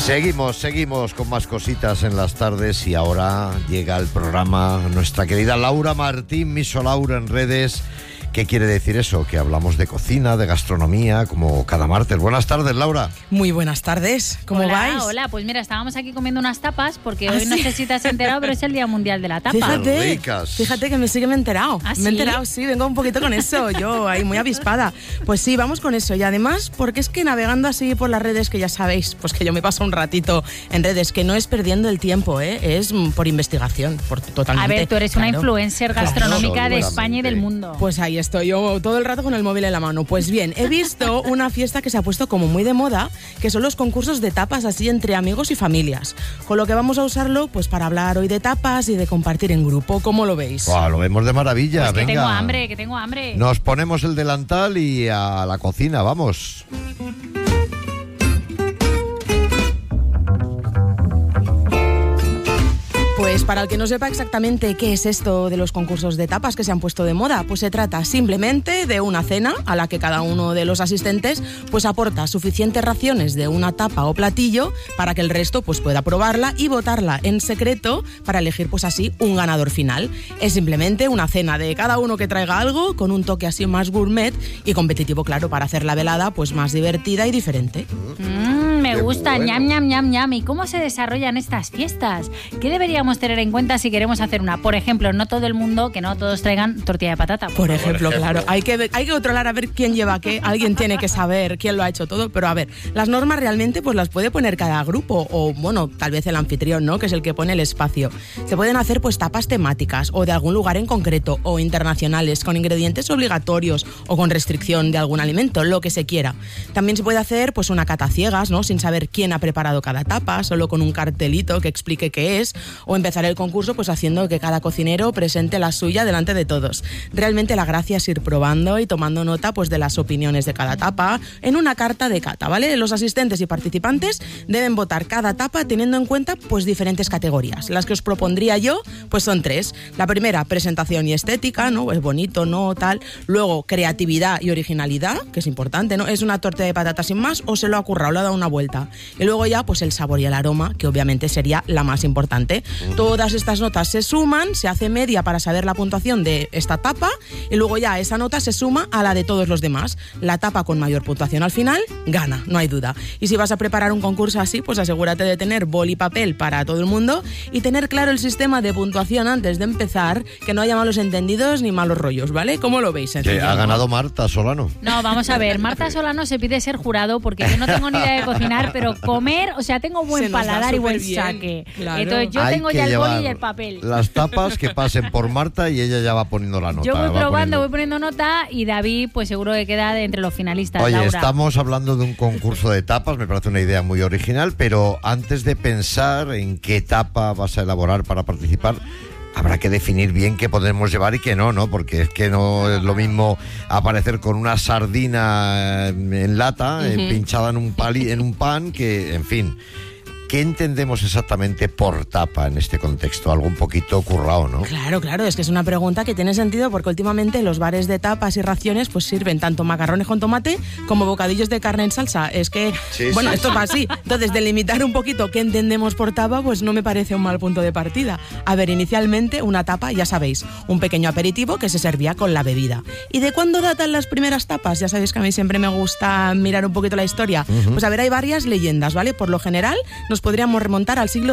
Seguimos con más cositas en las tardes y ahora llega el programa nuestra querida Laura Martín, Miso Laura en redes. ¿Qué quiere decir eso? Que hablamos de cocina, de gastronomía, como cada martes. Buenas tardes, Laura. Muy buenas tardes. ¿Cómo vais? Hola, pues mira, estábamos aquí comiendo unas tapas porque hoy no sé si te has enterado, pero es el Día Mundial de la Tapa. Fíjate que me he enterado. ¿Ah, sí? Me he enterado, sí, vengo un poquito con eso, yo ahí muy avispada. Pues sí, vamos con eso. Y además, porque es que navegando así por las redes, que ya sabéis, pues que yo me paso un ratito en redes, que no es perdiendo el tiempo, es por investigación, totalmente. A ver, tú eres una influencer gastronómica de España y del mundo. Pues ahí estoy yo todo el rato con el móvil en la mano. Pues bien, he visto una fiesta que se ha puesto como muy de moda, que son los concursos de tapas así entre amigos y familias. Con lo que vamos a usarlo pues para hablar hoy de tapas y de compartir en grupo. ¿Cómo lo veis? Lo vemos de maravilla. Pues que venga. que tengo hambre. Nos ponemos el delantal y a la cocina, vamos. Pues para el que no sepa exactamente qué es esto de los concursos de tapas que se han puesto de moda, pues se trata simplemente de una cena a la que cada uno de los asistentes pues aporta suficientes raciones de una tapa o platillo para que el resto pues pueda probarla y votarla en secreto para elegir pues así un ganador final. Es simplemente una cena de cada uno que traiga algo con un toque así más gourmet y competitivo, claro, para hacer la velada pues más divertida y diferente. Me gusta, bueno. ñam, ñam, ñam, ñam. ¿Y cómo se desarrollan estas fiestas? ¿Qué deberíamos tener en cuenta si queremos hacer una? Por ejemplo, no todo el mundo, que no todos traigan tortilla de patata. Por ejemplo, claro. Hay que controlar a ver quién lleva qué. Alguien tiene que saber quién lo ha hecho todo. Pero a ver, las normas realmente pues las puede poner cada grupo. O bueno, tal vez el anfitrión, ¿no? Que es el que pone el espacio. Se pueden hacer pues tapas temáticas o de algún lugar en concreto o internacionales con ingredientes obligatorios o con restricción de algún alimento, lo que se quiera. También se puede hacer pues una cata ciegas, ¿no? Sin saber quién ha preparado cada tapa, solo con un cartelito que explique qué es, o empezar el concurso pues haciendo que cada cocinero presente la suya delante de todos. Realmente la gracia es ir probando y tomando nota pues de las opiniones de cada tapa en una carta de cata, ¿vale? Los asistentes y participantes deben votar cada tapa teniendo en cuenta pues diferentes categorías. Las que os propondría yo pues son 3. La primera, presentación y estética, ¿no? Es bonito, ¿no? Tal. Luego, creatividad y originalidad, que es importante, ¿no? Es una torta de patatas sin más o se lo ha currado, le ha dado una vuelta. Y luego ya pues el sabor y el aroma, que obviamente sería la más importante. Todas estas notas se suman, se hace media para saber la puntuación de esta tapa y luego ya esa nota se suma a la de todos los demás. La tapa con mayor puntuación al final gana, no hay duda. Y si vas a preparar un concurso así, pues asegúrate de tener boli y papel para todo el mundo y tener claro el sistema de puntuación antes de empezar, que no haya malos entendidos ni malos rollos, ¿vale? ¿Cómo lo veis? Que ha ganado Marta Solano. No, vamos a ver, Marta Solano se pide ser jurado porque yo no tengo ni idea de cocinar, pero comer, o sea, tengo buen paladar y buen saque. Claro. Entonces yo tengo ya el boli y el papel. Las tapas que pasen por Marta y ella ya va poniendo la nota. Yo voy probando, voy poniendo nota y David pues seguro que queda de entre los finalistas. Oye, Laura. estamos hablando de un concurso de tapas, me parece una idea muy original, pero antes de pensar en qué tapa vas a elaborar para participar, habrá que definir bien qué podemos llevar y qué no, ¿no? Porque es que no es lo mismo aparecer con una sardina en lata, pinchada en un pan, que, en fin. ¿Qué entendemos exactamente por tapa en este contexto? Algo un poquito currado, ¿no? Claro, es que es una pregunta que tiene sentido porque últimamente los bares de tapas y raciones pues sirven tanto macarrones con tomate como bocadillos de carne en salsa. Es que, esto va así. Entonces, delimitar un poquito qué entendemos por tapa, pues no me parece un mal punto de partida. A ver, inicialmente una tapa, ya sabéis, un pequeño aperitivo que se servía con la bebida. ¿Y de cuándo datan las primeras tapas? Ya sabéis que a mí siempre me gusta mirar un poquito la historia. Pues a ver, hay varias leyendas, ¿vale? Por lo general, nos podríamos remontar al siglo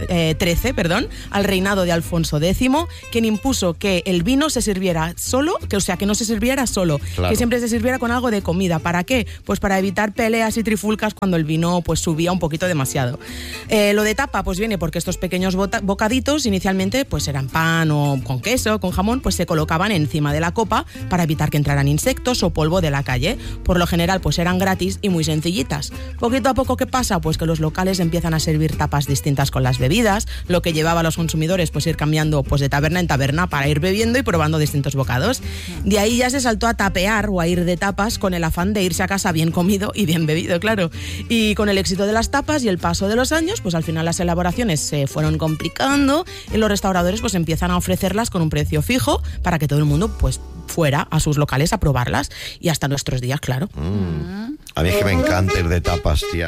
XIII, al reinado de Alfonso X, quien impuso que el vino se sirviera solo, que no se sirviera solo, claro, que siempre se sirviera con algo de comida. ¿Para qué? Pues para evitar peleas y trifulcas cuando el vino pues subía un poquito demasiado. Lo de tapa pues viene porque estos pequeños bocaditos inicialmente pues eran pan o con queso, con jamón, pues se colocaban encima de la copa para evitar que entraran insectos o polvo de la calle. Por lo general pues eran gratis y muy sencillitas. Poquito a poco, ¿qué pasa? Pues que los locales empiezan a servir tapas distintas con las bebidas, lo que llevaba a los consumidores pues ir cambiando pues de taberna en taberna para ir bebiendo y probando distintos bocados. De ahí ya se saltó a tapear o a ir de tapas con el afán de irse a casa bien comido y bien bebido, claro. Y con el éxito de las tapas y el paso de los años, pues al final las elaboraciones se fueron complicando y los restauradores pues empiezan a ofrecerlas con un precio fijo para que todo el mundo pues fuera a sus locales a probarlas y hasta nuestros días, claro. A mí es que me encanta ir de tapas, tía.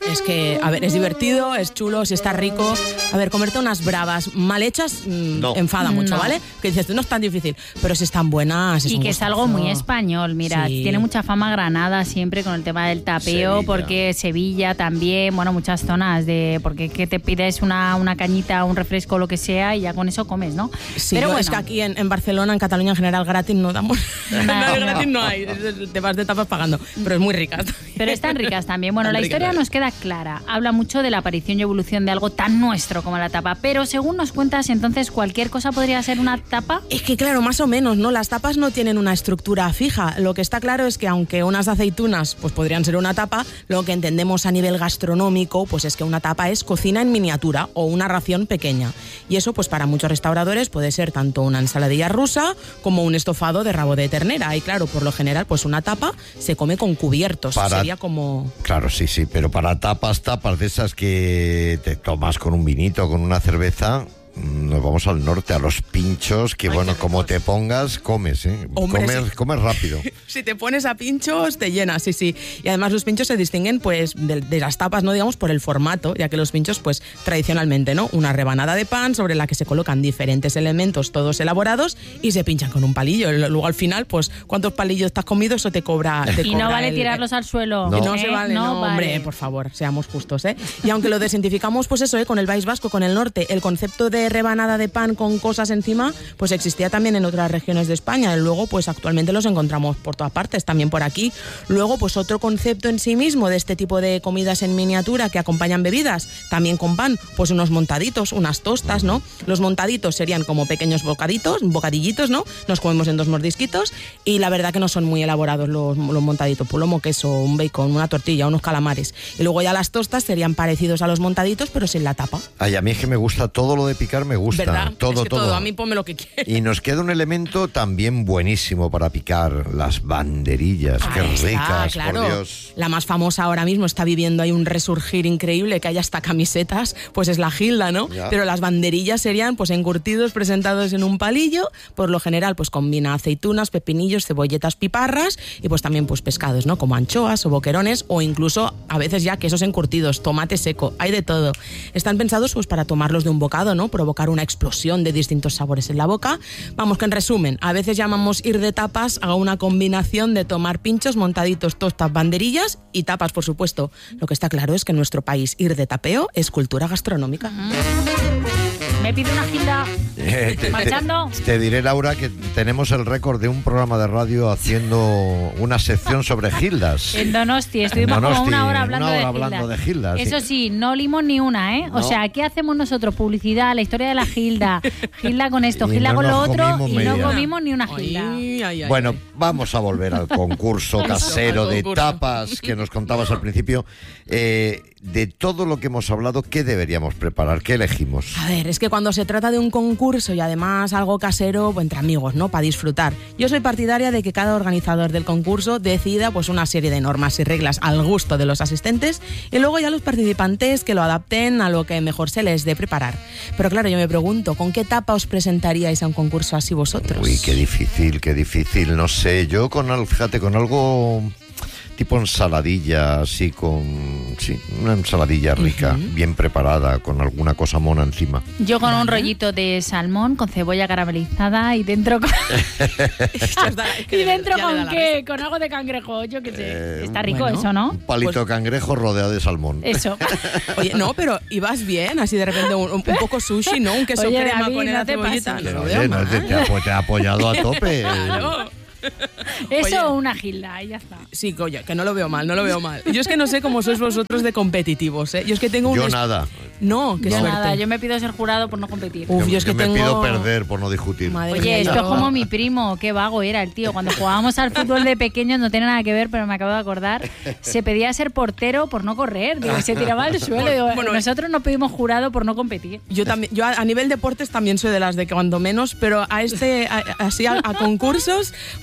Es que, a ver, es divertido, es chulo, si está rico. A ver, comerte unas bravas mal hechas enfada mucho, ¿vale? Que dices, no es tan difícil, pero si están buenas... Y que es algo muy español, mira, tiene mucha fama Granada siempre con el tema del tapeo, Sevilla. Porque Sevilla también, bueno, muchas zonas porque que te pides una cañita, un refresco, lo que sea, y ya con eso comes, ¿no? Sí, pero bueno, es que aquí en Barcelona, en Cataluña en general, gratis no damos. Gratis no hay, te vas de tapas pagando, pero es muy ricas. Pero están ricas también. Bueno, la historia nos queda clara. Habla mucho de la aparición y evolución de algo tan nuestro como la tapa. Pero según nos cuentas, entonces, ¿cualquier cosa podría ser una tapa? Es que claro, más o menos, ¿no? Las tapas no tienen una estructura fija. Lo que está claro es que aunque unas aceitunas pues podrían ser una tapa, lo que entendemos a nivel gastronómico pues es que una tapa es cocina en miniatura o una ración pequeña. Y eso pues para muchos restauradores puede ser tanto una ensaladilla rusa como un estofado de rabo de ternera. Y claro, por lo general pues una tapa se come con cubiertos. Sería como... Claro, sí, pero para tapas de esas que te tomas con un vinito, con una cerveza... Nos vamos al norte, a los pinchos, que bueno, como te pongas, comes, ¿eh? Comes rápido. Si te pones a pinchos, te llenas, sí. Y además los pinchos se distinguen, pues, de las tapas, no digamos, por el formato, ya que los pinchos, pues, tradicionalmente, ¿no? Una rebanada de pan sobre la que se colocan diferentes elementos, todos elaborados, y se pinchan con un palillo. Luego, al final, pues, ¿cuántos palillos te has comido? Eso te cobra... Y no vale tirarlos al suelo. No se vale, no, hombre, por favor, seamos justos, ¿eh? Y aunque lo desidentificamos, pues eso, con el País Vasco, con el norte, el concepto de rebanada de pan con cosas encima, pues existía también en otras regiones de España. Y luego, pues actualmente los encontramos por todas partes, también por aquí. Luego, pues otro concepto en sí mismo de este tipo de comidas en miniatura que acompañan bebidas, también con pan, pues unos montaditos, unas tostas, ¿no? Los montaditos serían como pequeños bocadillitos, ¿no? Nos comemos en 2 mordisquitos y la verdad que no son muy elaborados los montaditos, plomo, queso, un bacon, una tortilla, unos calamares. Y luego ya las tostas serían parecidos a los montaditos, pero sin la tapa. Ay, a mí es que me gusta todo lo de picar, me gusta. ¿Verdad? Todo. A mí ponme lo que quieras. Y nos queda un elemento también buenísimo para picar, las banderillas. Qué ricas, claro. Por Dios. La más famosa ahora mismo está viviendo ahí un resurgir increíble, que hay hasta camisetas, pues es la gilda, ¿no? Ya. Pero las banderillas serían pues encurtidos presentados en un palillo, por lo general pues combina aceitunas, pepinillos, cebolletas, piparras y pues también pues pescados, ¿no? Como anchoas o boquerones o incluso a veces ya quesos encurtidos, tomate seco, hay de todo. Están pensados pues para tomarlos de un bocado, ¿no? Provocar una explosión de distintos sabores en la boca. Vamos, que en resumen, a veces llamamos ir de tapas a una combinación de tomar pinchos, montaditos, tostas, banderillas y tapas, por supuesto. Lo que está claro es que en nuestro país ir de tapeo es cultura gastronómica. Me pide una gilda. Marchando. Te diré, Laura, que tenemos el récord de un programa de radio haciendo una sección sobre gildas. En Donosti, estuvimos como una hora hablando de gildas. Eso sí, no limos ni una, ¿eh? No. O sea, ¿qué hacemos nosotros? Publicidad, la historia de la gilda, gilda con esto, gilda con lo otro, y no comimos ni una gilda. Bueno, vamos a volver al concurso casero de tapas que nos contabas al principio. De todo lo que hemos hablado, ¿qué deberíamos preparar? ¿Qué elegimos? A ver, es que cuando se trata de un concurso y además algo casero, pues entre amigos, ¿no? Para disfrutar. Yo soy partidaria de que cada organizador del concurso decida pues una serie de normas y reglas al gusto de los asistentes y luego ya los participantes que lo adapten a lo que mejor se les dé preparar. Pero claro, yo me pregunto, ¿con qué tapa os presentaríais a un concurso así vosotros? Uy, qué difícil. No sé, yo con algo... tipo ensaladilla, así una ensaladilla rica, bien preparada, con alguna cosa mona encima. Yo con un rollito de salmón, con cebolla caramelizada y dentro con... ¿Y dentro con qué? Con algo de cangrejo, yo qué sé. Está rico eso, ¿no? Un palito de cangrejo rodeado de salmón. Eso. Oye, no, pero ibas bien, así de repente un poco sushi, ¿no? Un queso crema con la cebollita. Te ha apoyado a tope. Claro. Eso o una gilda, y ya está. Sí, oye, que no lo veo mal. Yo es que no sé cómo sois vosotros de competitivos, ¿eh? Yo es que tengo nada. No, qué suerte. Nada, yo me pido ser jurado por no competir. Yo es que me pido perder por no discutir. Oye, esto es como mi primo, qué vago era el tío. Cuando jugábamos al fútbol de pequeños, no tiene nada que ver, pero me acabo de acordar, se pedía ser portero por no correr, digo, se tiraba al suelo. Digo, nosotros nos pedimos jurado por no competir. Yo también, yo a nivel deportes también soy de las de que cuando menos, pero a concursos, pues la verdad yo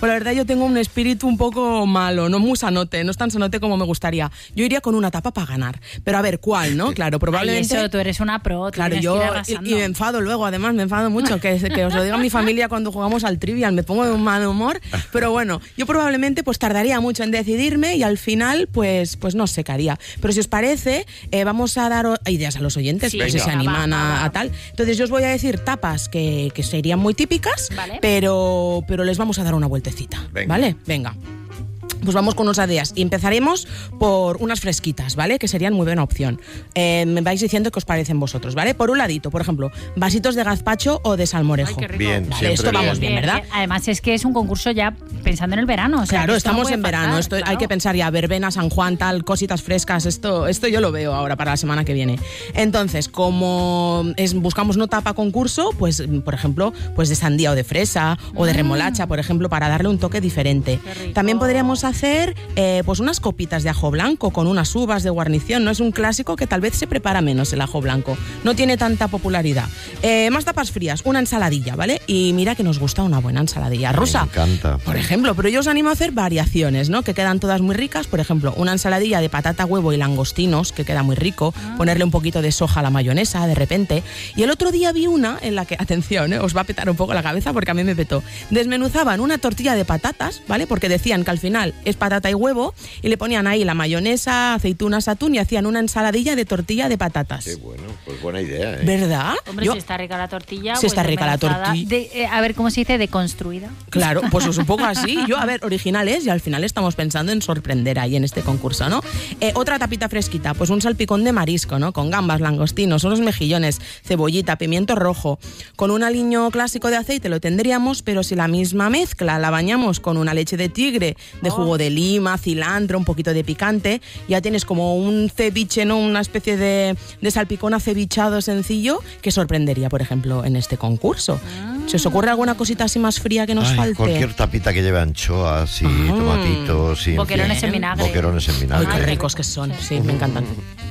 tengo un espíritu un poco malo, no muy sanote, no es tan sanote como me gustaría. Yo iría con una tapa para ganar. Pero a ver, ¿cuál, no? Claro, probablemente... Ay, eso, tú eres una pro. Claro, yo... Y me enfado luego, además, me enfado mucho. Que os lo diga mi familia cuando jugamos al Trivial, me pongo de un mal humor. Pero bueno, yo probablemente pues tardaría mucho en decidirme y al final pues no sé qué haría. Pero si os parece, vamos a dar ideas a los oyentes, pues si se animan a tal. Entonces yo os voy a decir tapas que serían muy típicas, ¿vale? pero les vamos a dar una vueltecita. ¿Vale? Venga. Pues vamos con unas ideas y empezaremos por unas fresquitas, ¿vale? Que serían muy buena opción. Me vais diciendo qué os parecen vosotros, ¿vale? Por un ladito, por ejemplo, vasitos de gazpacho o de salmorejo. Ay, qué rico. Bien, vale, esto vamos bien, ¿verdad? Además es que es un concurso ya pensando en el verano. O sea, claro, estamos en verano. Faltar, esto claro. Hay que pensar ya, verbena, San Juan, tal, cositas frescas. Esto yo lo veo ahora para la semana que viene. Entonces, como buscamos no tapa concurso, pues, por ejemplo, pues de sandía o de fresa o de remolacha, por ejemplo, para darle un toque diferente. También podríamos hacer pues unas copitas de ajo blanco con unas uvas de guarnición. No es un clásico que tal vez se prepara menos el ajo blanco. No tiene tanta popularidad. Más tapas frías, una ensaladilla, ¿vale? Y mira que nos gusta una buena ensaladilla rusa. Me encanta. Por ejemplo, pero yo os animo a hacer variaciones, ¿no? Que quedan todas muy ricas. Por ejemplo, una ensaladilla de patata, huevo y langostinos, que queda muy rico. Ponerle un poquito de soja a la mayonesa, de repente. Y el otro día vi una en la que, atención, os va a petar un poco la cabeza porque a mí me petó. Desmenuzaban una tortilla de patatas, ¿vale? Porque decían que al final es patata y huevo, y le ponían ahí la mayonesa, aceitunas, atún y hacían una ensaladilla de tortilla de patatas. Qué bueno, pues buena idea, ¿eh? ¿Verdad? Hombre, si está rica la tortilla. Si está rica la tortilla. A ver, ¿cómo se dice? Deconstruida. Claro, pues es un poco así. Yo, a ver, originales, y al final estamos pensando en sorprender ahí en este concurso, ¿no? Otra tapita fresquita, pues un salpicón de marisco, ¿no? Con gambas, langostinos, unos mejillones, cebollita, pimiento rojo. Con un aliño clásico de aceite lo tendríamos, pero si la misma mezcla la bañamos con una leche de tigre, de jugo de lima, cilantro, un poquito de picante, ya tienes como un ceviche, ¿no? Una especie de salpicón acevichado sencillo que sorprendería, por ejemplo, en este concurso. ¿Se os ocurre alguna cosita así más fría que nos falte? Cualquier tapita que lleve anchoas y tomatitos y boquerones en vinagre. Boquerones en vinagre. Ay, qué ricos que son. Sí, me encantan.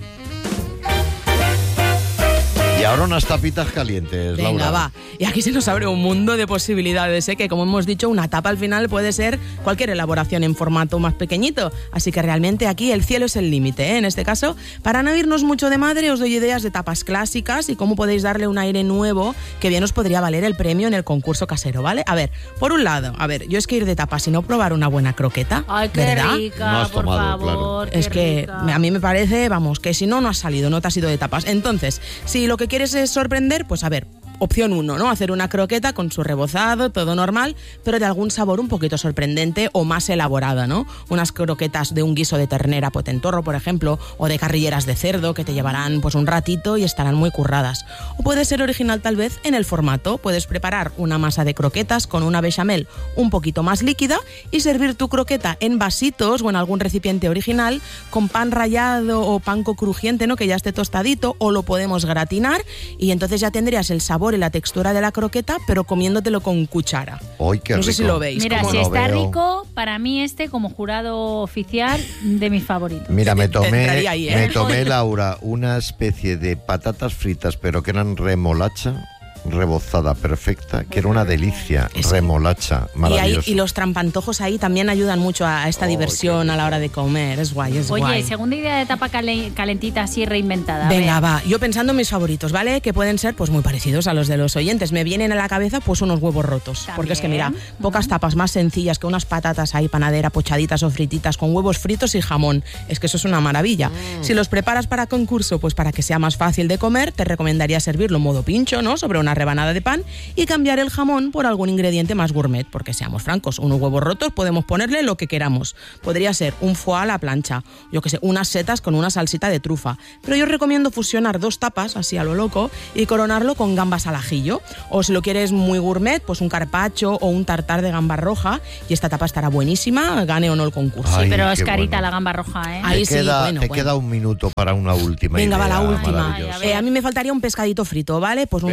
Y ahora unas tapitas calientes, Venga, Laura. va. Y aquí se nos abre un mundo de posibilidades, ¿eh? Que como hemos dicho, una tapa al final puede ser cualquier elaboración en formato más pequeñito. Así que realmente aquí el cielo es el límite, ¿eh? En este caso, para no irnos mucho de madre, os doy ideas de tapas clásicas y cómo podéis darle un aire nuevo que bien os podría valer el premio en el concurso casero, ¿vale? A ver, por un lado, yo es que ir de tapas y no probar una buena croqueta. Ay, qué ¿verdad? rica, No has por tomado, favor. Es que a mí me parece, vamos, que si no has salido, no te has ido de tapas. Entonces, si lo que quieres es sorprender, pues a ver, opción 1, ¿no? Hacer una croqueta con su rebozado, todo normal, pero de algún sabor un poquito sorprendente o más elaborado, ¿no? Unas croquetas de un guiso de ternera potentorro, por ejemplo, o de carrilleras de cerdo que te llevarán pues un ratito y estarán muy curradas. O puede ser original tal vez en el formato. Puedes preparar una masa de croquetas con una bechamel un poquito más líquida y servir tu croqueta en vasitos o en algún recipiente original con pan rallado o panko crujiente, ¿no? Que ya esté tostadito, o lo podemos gratinar y entonces ya tendrías el sabor y la textura de la croqueta, pero comiéndotelo con cuchara. ¡Ay, qué rico! No sé si lo veis. Mira, ¿Cómo si lo está veo? rico, para mí como jurado oficial de mis favoritos. Mira, me entraría ahí, ¿eh? tomé, Laura, una especie de patatas fritas, pero que eran remolacha, rebozada perfecta, que era una delicia. Remolacha, maravilloso. Y los trampantojos ahí también ayudan mucho a esta diversión a la hora de comer. Es guay, es Oye, guay. segunda idea de tapa calentita así reinventada. a Venga, ver. va. Yo pensando en mis favoritos, ¿vale? Que pueden ser pues muy parecidos a los de los oyentes. Me vienen a la cabeza pues unos huevos rotos. También. Porque es que mira, pocas tapas más sencillas que unas patatas ahí panadera, pochaditas o frititas con huevos fritos y jamón. Es que eso es una maravilla. Si los preparas para concurso, pues para que sea más fácil de comer, te recomendaría servirlo en modo pincho, ¿no? Sobre una rebanada de pan y cambiar el jamón por algún ingrediente más gourmet, porque seamos francos, unos huevos rotos podemos ponerle lo que queramos. Podría ser un foie a la plancha, yo que sé, unas setas con una salsita de trufa. Pero yo recomiendo fusionar dos tapas, así a lo loco, y coronarlo con gambas al ajillo. O si lo quieres muy gourmet, pues un carpaccio o un tartar de gamba roja, y esta tapa estará buenísima, gane o no el concurso. Ay, Sí, pero es qué carita bueno. la gamba roja, ¿eh? Ahí Te sí, queda, bueno, te bueno. queda un minuto para una última Venga, idea. va la última. Maravillosa. Ay, A mí me faltaría un pescadito frito, ¿vale? Pues unos Venga. chocos,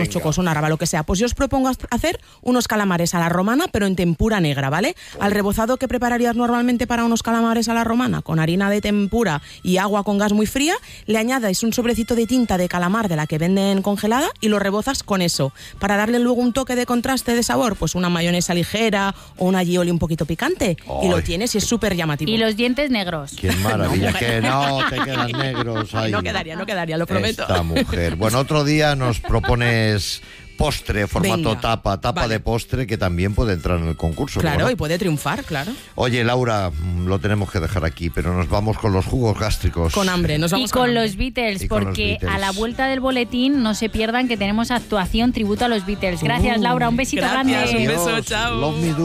una raba, lo que sea. Pues yo os propongo hacer unos calamares a la romana, pero en tempura negra, ¿vale? Al rebozado que prepararías normalmente para unos calamares a la romana, con harina de tempura y agua con gas muy fría, le añades un sobrecito de tinta de calamar de la que venden congelada y lo rebozas con eso. Para darle luego un toque de contraste de sabor, pues una mayonesa ligera o una aioli un poquito picante. Y lo tienes y es súper llamativo. Y los dientes negros. ¡Qué maravilla! Que no te quedan negros ahí. No quedaría, lo prometo. Esta mujer. Bueno, otro día nos propones postre, formato tapa de postre, que también puede entrar en el concurso. Claro, ¿no? Y puede triunfar, claro. Oye, Laura, lo tenemos que dejar aquí, pero nos vamos con los jugos gástricos. Con hambre, nos vamos y con los Beatles, porque a la vuelta del boletín no se pierdan que tenemos actuación tributo a los Beatles. Gracias, Laura, un besito grande. Un beso, chao. Love me do.